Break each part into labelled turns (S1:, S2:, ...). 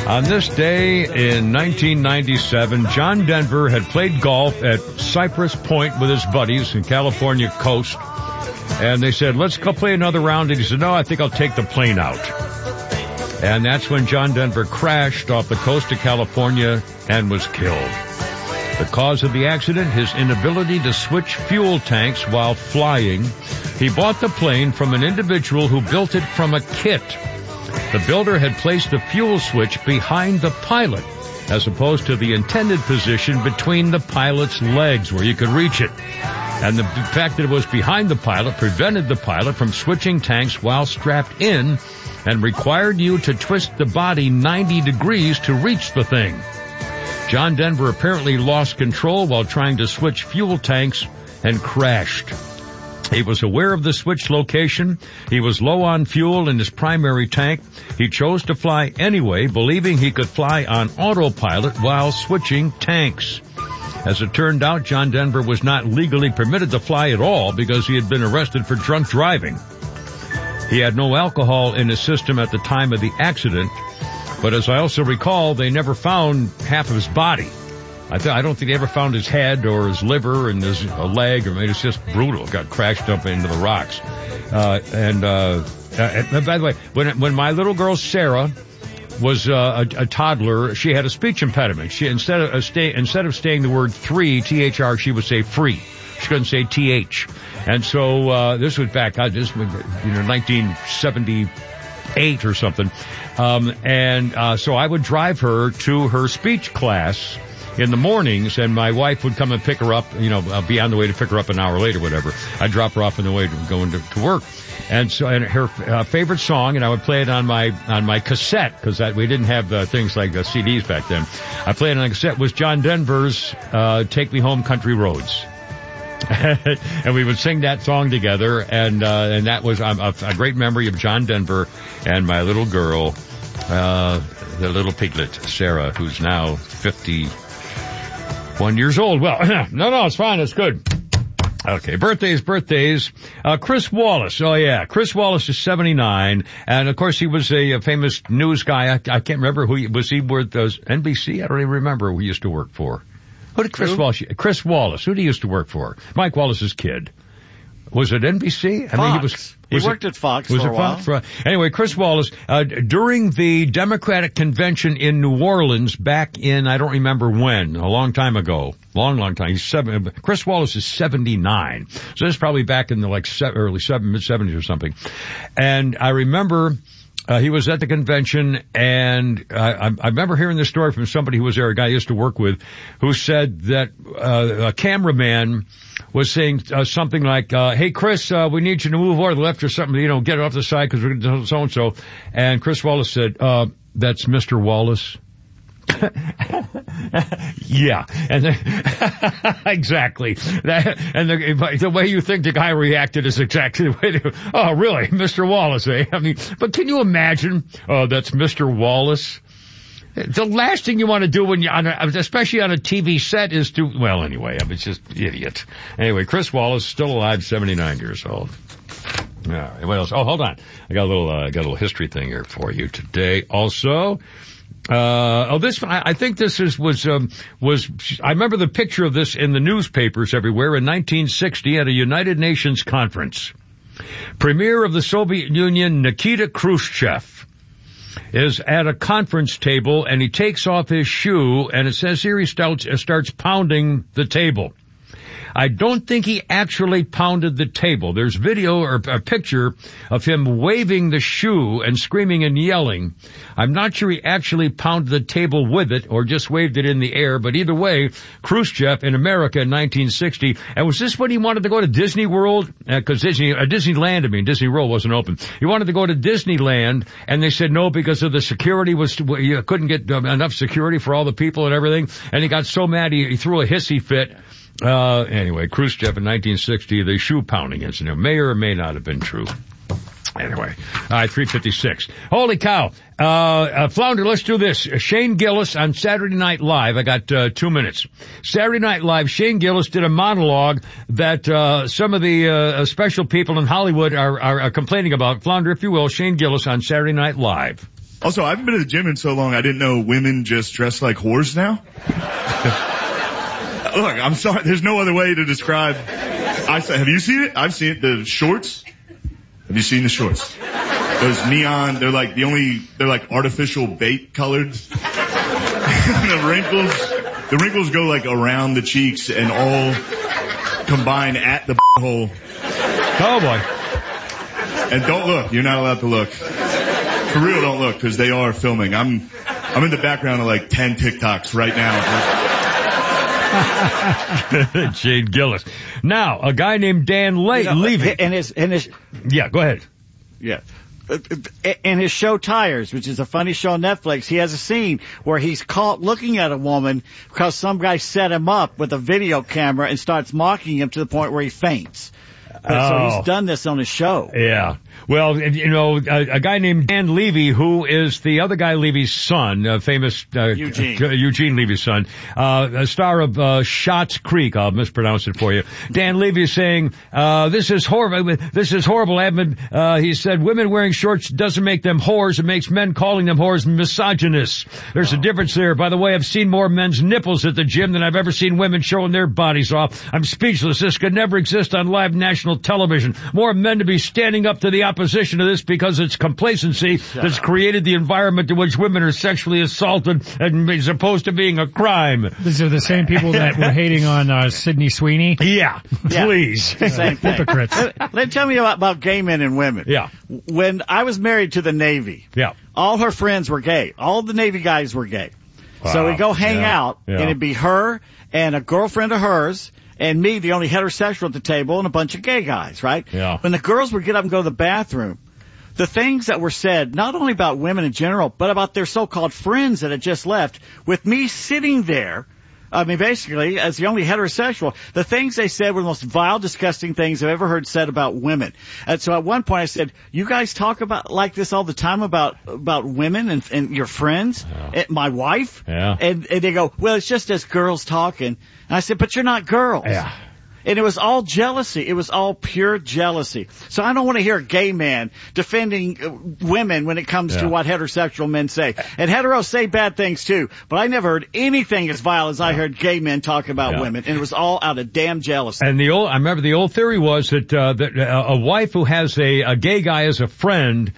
S1: On this day in 1997, John Denver had played golf at Cypress Point with his buddies in California coast. And they said, let's go play another round. And he said, no, I think I'll take the plane out. And that's when John Denver crashed off the coast of California and was killed. The cause of the accident, his inability to switch fuel tanks while flying. He bought the plane from an individual who built it from a kit. The builder had placed the fuel switch behind the pilot, as opposed to the intended position between the pilot's legs where you could reach it. And the fact that it was behind the pilot prevented the pilot from switching tanks while strapped in and required you to twist the body 90 degrees to reach the thing. John Denver apparently lost control while trying to switch fuel tanks and crashed. He was aware of the switch location. He was low on fuel in his primary tank. He chose to fly anyway, believing he could fly on autopilot while switching tanks. As it turned out, John Denver was not legally permitted to fly at all because he had been arrested for drunk driving. He had no alcohol in his system at the time of the accident, but as I also recall, they never found half of his body. I don't think they ever found his head or his liver and his leg. I mean, it's just brutal. It got crashed up into the rocks. And by the way, when my little girl Sarah was a toddler, she had a speech impediment. She instead of saying the word three, THR, she would say free. She couldn't say TH. And so this was back, 1978 or something. So I would drive her to her speech class in the mornings, and my wife would come and pick her up, be on the way to pick her up an hour later, whatever. I'd drop her off on the way to going to work. And so, and her favorite song, and I would play it on my cassette, because we didn't have things like CDs back then. I played it on a cassette, was John Denver's Take Me Home Country Roads. And we would sing that song together, and that was a great memory of John Denver and my little girl, the little piglet, Sarah, who's now 51 years old. Well, no, it's fine. It's good. Okay, birthdays. Chris Wallace. Oh yeah, Chris Wallace is 79, and of course he was a famous news guy. I can't remember who was he with NBC. I don't even remember who he used to work for. Who did Chris Wallace? Chris Wallace. Who did he used to work for? Mike Wallace's kid. Was it NBC?
S2: Fox. I mean, he worked at Fox for a while.
S1: Anyway, Chris Wallace, during the Democratic convention in New Orleans back in, I don't remember when, a long time ago. Long time. Chris Wallace is 79. So this is probably back in the mid-70s or something. And I remember he was at the convention, and I remember hearing this story from somebody who was there, a guy I used to work with, who said that a cameraman was saying something like, hey, Chris, we need you to move over to the left or something, get it off the side because we're going to do so-and-so. And Chris Wallace said, that's Mr. Wallace. Yeah, and exactly. The way you think the guy reacted is exactly the way oh, really, Mr. Wallace, eh? I mean, but can you imagine? Oh, that's Mr. Wallace. The last thing you want to do when you're especially on a TV set is anyway, it's just idiot. Anyway, Chris Wallace, still alive, 79 years old. Yeah, what else? Oh, hold on. I got a little history thing here for you today. Also, I think this was, I remember the picture of this in the newspapers everywhere in 1960 at a United Nations conference. Premier of the Soviet Union, Nikita Khrushchev, is at a conference table, and he takes off his shoe, and it says here he starts pounding the table. I don't think he actually pounded the table. There's video or a picture of him waving the shoe and screaming and yelling. I'm not sure he actually pounded the table with it or just waved it in the air, but either way, Khrushchev in America in 1960, and was this when he wanted to go to Disney World? Because Disney World wasn't open. He wanted to go to Disneyland, and they said no because of the security you couldn't get enough security for all the people and everything, and he got so mad he threw a hissy fit. Anyway, Khrushchev in 1960, the shoe pounding incident may or may not have been true. Anyway, all right, 3:56. Holy cow. Flounder, let's do this. Shane Gillis on Saturday Night Live. I got 2 minutes. Saturday Night Live, Shane Gillis did a monologue that some of the special people in Hollywood are complaining about. Flounder, if you will, Shane Gillis on Saturday Night Live.
S3: Also, I haven't been to the gym in so long, I didn't know women just dress like whores now. Look, I'm sorry, there's no other way to describe. Have you seen it? I've seen it. The shorts. Have you seen the shorts? Those neon, they're like artificial bait colored. The wrinkles go like around the cheeks and all combine at the hole.
S1: Oh boy.
S3: And don't look. You're not allowed to look. For real, don't look, because they are filming. I'm in the background of like 10 TikToks right
S1: now. Shane Gillis. Now, a guy named Dan Levy. Yeah, go ahead.
S2: Yeah. In his show Tires, which is a funny show on Netflix, he has a scene where he's caught looking at a woman because some guy set him up with a video camera and starts mocking him to the point where he faints. So he's done this on his show.
S1: Yeah. Well, you know, a guy named Dan Levy, who is the other guy Levy's son, famous Eugene Levy's son, a star of Schitt's Creek. I'll mispronounce it for you. Dan Levy is saying, this is horrible. This is horrible. He said, women wearing shorts doesn't make them whores. It makes men calling them whores misogynists. There's a difference there. By the way, I've seen more men's nipples at the gym than I've ever seen women showing their bodies off. I'm speechless. This could never exist on live national television. More men to be standing up to the opposition to this because it's complacency that's created the environment in which women are sexually assaulted and as opposed to being a crime.
S4: These are the same people that were hating on Sydney Sweeney?
S1: Yeah, please.
S2: Same thing.
S4: Hypocrites.
S2: Let tell me about gay men and women.
S1: Yeah.
S2: When I was married to the Navy, all her friends were gay. All the Navy guys were gay. Wow. So we go hang out, and it'd be her and a girlfriend of hers, and me, the only heterosexual at the table, and a bunch of gay guys, right?
S1: Yeah.
S2: When the girls would get up and go to the bathroom, the things that were said, not only about women in general, but about their so-called friends that had just left, with me sitting there, I mean, basically, as the only heterosexual, the things they said were the most vile, disgusting things I've ever heard said about women. And so at one point I said, you guys talk about like this all the time about women and your friends, and my wife?
S1: Yeah.
S2: And they go, well, it's just as girls talking. And I said, but you're not girls.
S1: Yeah.
S2: And it was all jealousy. It was all pure jealousy. So I don't want to hear a gay man defending women when it comes to what heterosexual men say. And heteros say bad things too, but I never heard anything as vile as I heard gay men talk about women. And it was all out of damn jealousy.
S1: And I remember the old theory was that, a wife who has a gay guy as a friend,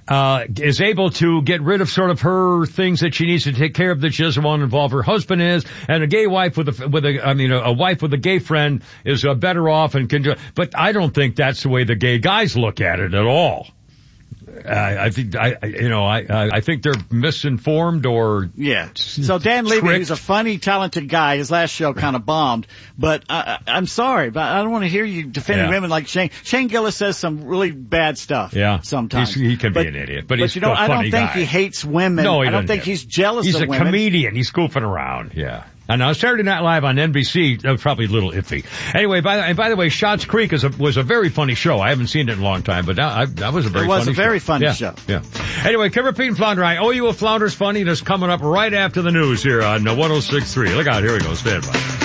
S1: is able to get rid of sort of her things that she needs to take care of that she doesn't want to involve her husband is, and a gay wife a wife with a gay friend is better off and can do. But I don't think that's the way the gay guys look at it at all. I think they're misinformed or
S2: So Dan Levy, who's a funny, talented guy, his last show kind of bombed. But I'm sorry, but I don't want to hear you defending women like Shane. Shane Gillis says some really bad stuff.
S1: Yeah,
S2: sometimes
S1: he can be an idiot, but he's
S2: I don't think he hates women.
S1: No,
S2: I don't think he's jealous of women.
S1: He's a comedian. He's goofing around. Yeah. And now Saturday Night Live on NBC, that was probably a little iffy. Anyway, by the way, Schitt's Creek was a very funny show. I haven't seen it in a long time, but that was a very funny show.
S2: It was a very funny show.
S1: Yeah. Anyway, Kim Rapine and Flounder, I owe you a Flounder's Funny that's coming up right after the news here on 106.3. Look out, here we go. Stand by.